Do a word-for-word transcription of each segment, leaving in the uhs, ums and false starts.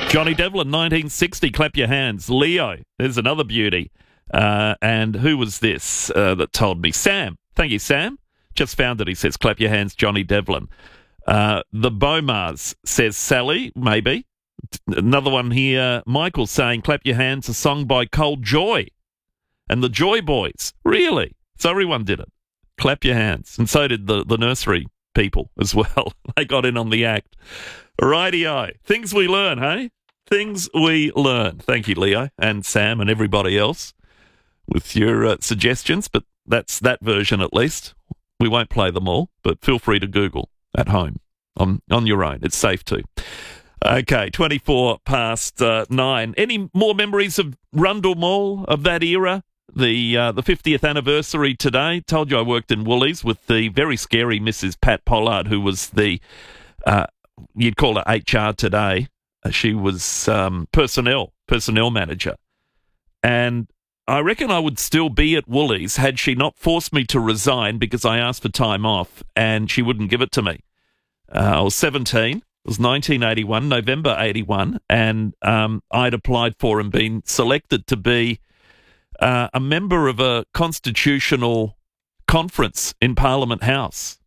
Johnny Devlin, nineteen sixty, Clap Your Hands. Leo, there's another beauty. Uh, and who was this uh, that told me? Sam. Thank you, Sam. Just found it. He says, Clap Your Hands, Johnny Devlin. Uh, the Bomars says Sally, maybe. Another one here, Michael saying, Clap Your Hands, a song by Cold Joy. And the Joy Boys. Really? So everyone did it. Clap Your Hands. And so did the, the nursery people as well. They got in on the act. Rightio. Things we learn, hey? Things we learn. Thank you, Leo and Sam and everybody else with your uh, suggestions, but that's that version at least. We won't play them all, but feel free to Google at home on, on your own. It's safe to. Okay, twenty-four past uh, nine. Any more memories of Rundle Mall, of that era? The uh, the fiftieth anniversary today. Told you I worked in Woolies with the very scary Missus Pat Pollard, who was the, uh, you'd call her H R today. She was um, personnel, personnel manager. And I reckon I would still be at Woolies had she not forced me to resign because I asked for time off and she wouldn't give it to me. Uh, I was seventeen. It was nineteen eighty-one, November eighty-one, and um, I'd applied for and been selected to be uh, a member of a constitutional conference in Parliament House.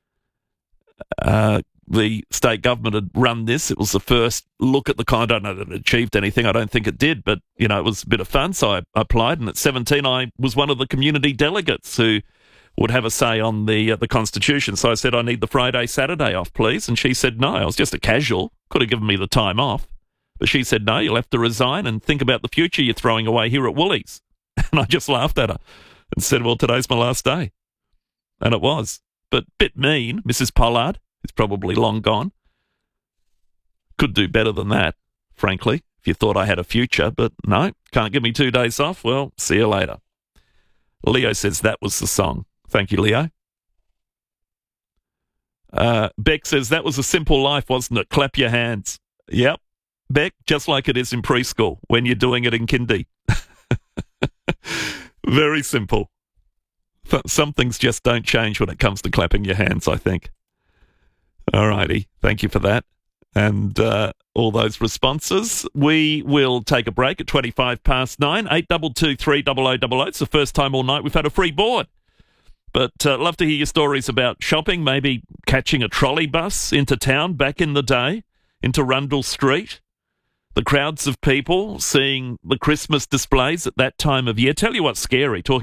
Uh, the state government had run this. It was the first look at the kind. I don't know that it achieved anything. I don't think it did, but, you know, it was a bit of fun. So I applied, and at seventeen, I was one of the community delegates who would have a say on the uh, the Constitution. So I said, I need the Friday, Saturday off, please. And she said, no. I was just a casual. Could have given me the time off. But she said, no, you'll have to resign and think about the future you're throwing away here at Woolies. And I just laughed at her and said, well, today's my last day. And it was. But bit mean, Missus Pollard. It's probably long gone. Could do better than that, frankly, if you thought I had a future. But no, can't give me two days off. Well, see you later. Leo says that was the song. Thank you, Leo. Uh, Beck says that was a simple life, wasn't it? Clap your hands. Yep. Beck, just like it is in preschool when you're doing it in kindy. Very simple. Some things just don't change when it comes to clapping your hands, I think. All righty. Thank you for that. And uh, all those responses. We will take a break at twenty-five past nine. eight two two three zero zero zero zero. It's the first time all night we've had a free board. But uh, love to hear your stories about shopping, maybe catching a trolley bus into town back in the day, into Rundle Street. The crowds of people seeing the Christmas displays at that time of year. Tell you what's scary, talking